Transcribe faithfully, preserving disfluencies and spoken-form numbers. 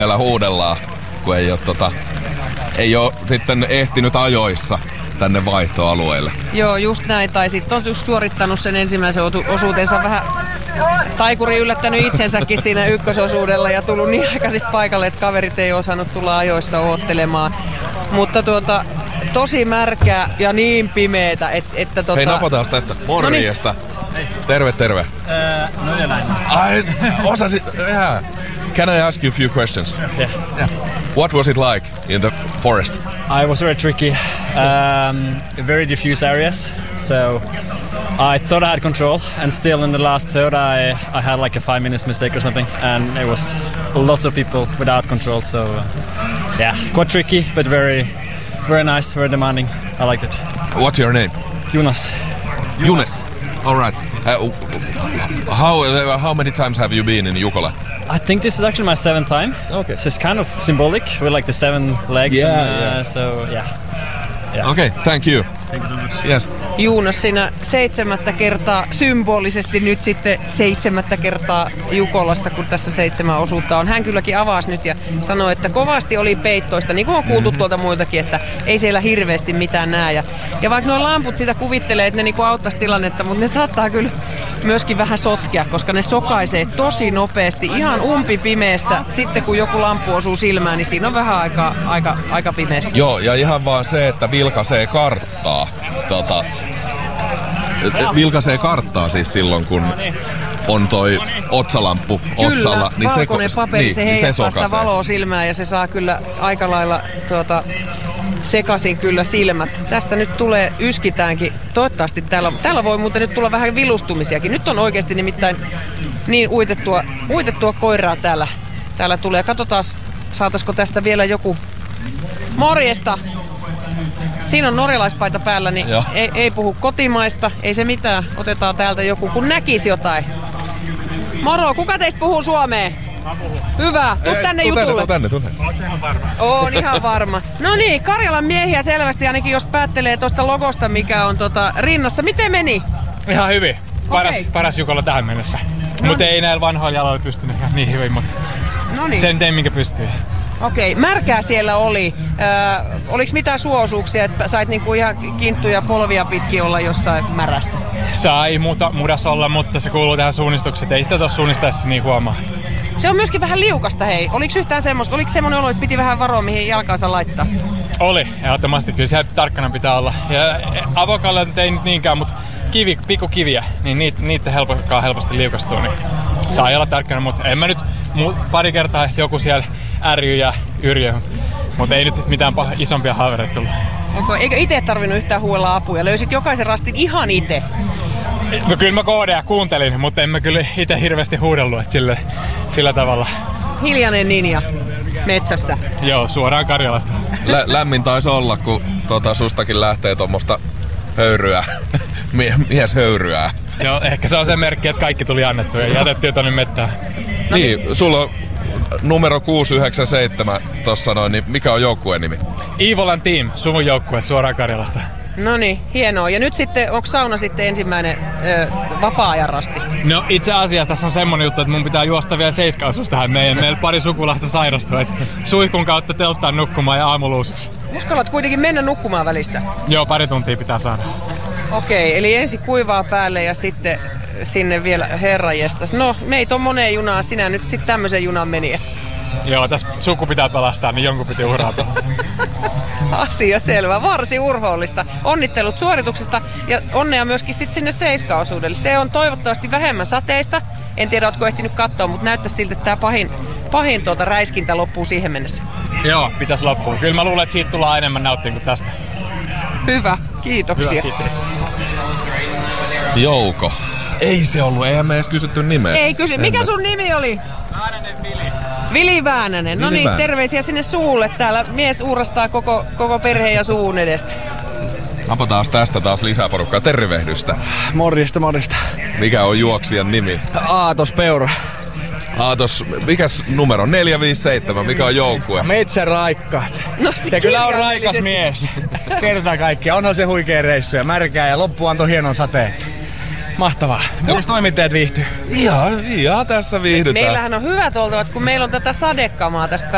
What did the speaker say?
siellä huudellaan, kun ei ole, tota, ei ole sitten ehtinyt ajoissa tänne vaihtoalueelle. Joo, just näin. Tai sitten on just suorittanut sen ensimmäisen osuutensa vähän taikuri yllättänyt itsensäkin siinä ykkösosuudella ja tullut niin aikaisin paikalle, että kaverit ei osannut tulla ajoissa oottelemaan. Mutta tuota, tosi märkää ja niin pimeetä, et, että tota... Hei, napataan tästä. Morjesta. Terve, terve. Uh, no näin. Ai, osasit... Yeah. Can I ask you a few questions? Yeah. Yeah. What was it like in the forest? I was very tricky. Um, very diffuse areas. So I thought I had control, and still in the last third, I I had like a five minutes mistake or something, and it was lots of people without control. So uh, yeah, quite tricky, but very, very nice, very demanding. I liked it. What's your name? Jonas. Jonas. All right. Uh, how uh, how many times have you been in Jukola? I think this is actually my seventh time. Okay. So it's kind of symbolic with like the seven legs. Yeah, and, uh, yeah. So yeah. yeah. Okay, thank you. Thank you so much. Yes. Juunas siinä seitsemättä kertaa, symbolisesti nyt sitten seitsemättä kertaa Jukolassa, kun tässä seitsemän osuutta on. Hän kylläkin avasi nyt ja sanoi, että kovasti oli peittoista, niin kuin on kuultu tuolta muiltakin, että ei siellä hirveästi mitään näe. Ja, ja vaikka nuo lamput sitä kuvittelee, että ne niinku auttaisi tilannetta, mutta ne saattaa kyllä myöskin vähän sotkea, koska ne sokaisee tosi nopeasti, ihan umpipimeessä. Sitten kun joku lampu osuu silmään, niin siinä on vähän aika, aika, aika pimeässä. Joo, ja ihan vaan se, että vilkaisee karttaa. Tota, vilkaisee karttaa siis silloin, kun on toi otsalamppu otsalla. Kyllä, niin valkoinen se, paperi, niin, se niin heijastaa se sitä valoa silmään ja se saa kyllä aika lailla tuota, sekaisin kyllä silmät. Tässä nyt tulee, yskitäänkin. Toivottavasti täällä, täällä voi muuten nyt tulla vähän vilustumisiakin. Nyt on oikeasti nimittäin niin uitettua, uitettua koiraa täällä, täällä tulee. Katsotaan, saataisiko tästä vielä joku. Morjesta! Siinä on norjalaispaita päällä, niin ei, ei puhu kotimaista, ei se mitään. Otetaan täältä joku, kun näkisi jotain. Moro, kuka teistä puhuu suomea? Mä puhun. Hyvä, tuu tänne jutulle. Tuu tänne, tuu tänne. Ootko ihan varma? Oon ihan varma. No niin, Karjalan miehiä selvästi, ainakin jos päättelee tuosta logosta, mikä on tota rinnassa. Miten meni? Ihan hyvin. Paras, Okei. paras Jukola tähän mennessä. No. Mutta ei näillä vanhoilla jaloilla pystynyt ihan niin hyvin, mutta No niin. sen tein minkä pystyy. Okei, märkää siellä oli. Äh, oliko mitään suosuuksia, että sait niinku ihan kinttuja polvia pitkin olla jossain märässä? Sai muuta mudas olla, mutta se kuuluu tähän suunnistukseen. Ei sitä tuossa suunnistaessa niin huomaa. Se on myöskin vähän liukasta, hei. Oliko yhtään semmoista? Oliko semmoinen olo, että piti vähän varoa, mihin jalkaansa laittaa? Oli, ehdottomasti. Kyllä siellä tarkkana pitää olla. Ja avokalle ei nyt niinkään, mutta kivi, pikkukiviä, niin niitä, niitä helpokkaan helposti liukastuu. Niin saa olla tarkkana, mutta en mä nyt pari kertaa joku siellä ärjy ja yrjö. Mutta ei nyt mitään pah- isompia haavereita tullut. Onko, eikö itse tarvinnut yhtään huuella apuja? Löysit jokaisen rastin ihan itse? No kyllä mä koodeja kuuntelin, mutta en mä kyllä itse hirveästi huudellut, että sillä, sillä tavalla. Hiljainen ninja metsässä. Joo, suoraan Karjalasta. Lä- lämmin taisi olla, kun tota, sustakin lähtee tuommoista höyryä, Mie- mies höyryää. Joo, ehkä se on se merkki, että kaikki tuli annettu ja jätettiin tonne mettään. Niin, sulla on numero kuusi yhdeksän seitsemän tossa noin, niin mikä on joukkueen nimi? Iivolan team, suvun joukkue suoraan Karjalasta. No niin, hienoa. Ja nyt sitten, onko sauna sitten ensimmäinen ö, vapaa-ajan rasti? No itse asiassa tässä on semmonen juttu, että mun pitää juosta vielä seiskausus tähän meidän. Meillä pari sukulasta sairastuu, että suihkun kautta telttaan nukkumaan ja aamuluusuksi. Uskallat kuitenkin mennä nukkumaan välissä? Joo, pari tuntia pitää saada. Okei, eli ensin kuivaa päälle ja sitten sinne vielä herranjestas. No, meitä on moneen junaan, sinä nyt sitten tämmöisen junan meni. Joo, tässä suku pitää pelastaa, niin jonkun piti uhrata. Asia selvä, varsin urhoollista. Onnittelut suorituksesta ja onnea myöskin sitten sinne seiskaosuudelle. Se on toivottavasti vähemmän sateista. En tiedä, ootko ehtinyt katsoa, mutta näyttää siltä, että tämä pahin, pahin tuota räiskintä loppuu siihen mennessä. Joo, pitäisi loppua. Kyllä mä luulen, että siitä tullaan enemmän nauttia kuin tästä. Hyvä, kiitoksia. Hyvä, kiitos. Jouko. Ei se ollut, eihän me edes kysytty nimeä. Ei kysy, mikä sun nimi oli? Väänänen Vili. Vili Väänänen. No Vili niin, Väänänen. terveisiä sinne suulle. Täällä mies uurastaa koko, koko perheen ja suvun edestä. Napataan tästä taas lisää porukkaa. Tervehdystä. Morjesta, morjesta. Mikä on juoksijan nimi? Aatos Peura. Aatos, mikäs numero? neljä viisi seitsemän, mikä on joukkue? Metsän raikkaat. No se Se kyllä on raikas kirjaimellisesti. mies. Kertaa kaikkiaan. Onhan se huikea reissu ja märkää ja loppu antoi hienon sateen. Mahtavaa. Mites toimittajat viihtyy? Ihan, ihan tässä viihdytään. Meillähän on hyvät oltavat, kun meillä on tätä sadekamaa tästä